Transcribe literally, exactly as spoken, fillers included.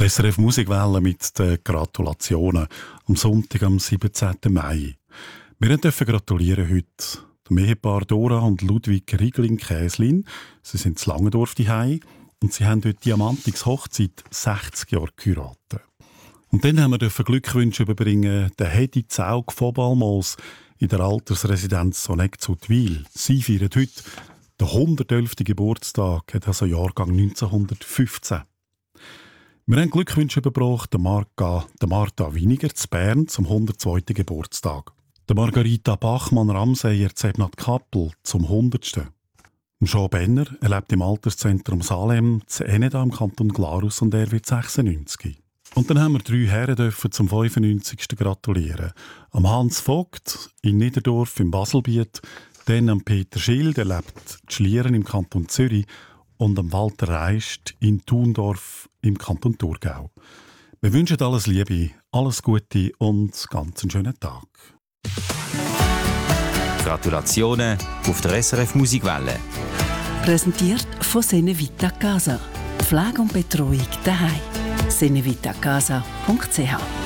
Die S R F Musikwelle mit den Gratulationen am Sonntag, am siebzehnten Mai. Wir dürfen gratulieren heute dem Ehepaar Dora und Ludwig Riegling-Käslin. Sie sind zu Langendorf daheim und sie haben dort Diamantix Hochzeit sechzig Jahre geheiratet. Und dann haben wir dürfen Glückwünsche überbringen der Hedi Zaug von Balmos in der Altersresidenz Sonneck zu Twil. Sie feiern heute den hundertelften Geburtstag, hat also Jahrgang neunzehnhundertfünfzehn. Wir haben Glückwünsche überbracht der Marca, der Martha Winiger zu Bern zum hundertzweiten Geburtstag. Der Margarita Bachmann-Ramseyer Zebnat Kappel zum hundertsten. Jean Benner, er lebt im Alterszentrum Salem zu Eneda im Kanton Glarus und er wird sechsundneunzig. Und dann haben wir drei Herren dürfen zum fünfundneunzigsten gratulieren. Am Hans Vogt in Niederdorf im Baselbiet, dann am Peter Schild, der lebt in Schlieren im Kanton Zürich, und am Walter Reist in Thundorf im Kanton Thurgau. Wir wünschen alles Liebe, alles Gute und ganz einen schönen Tag. Gratulationen auf der S R F Musikwelle. Präsentiert von Senevita Casa. Pflege und Betreuung daheim. senevitacasa punkt c h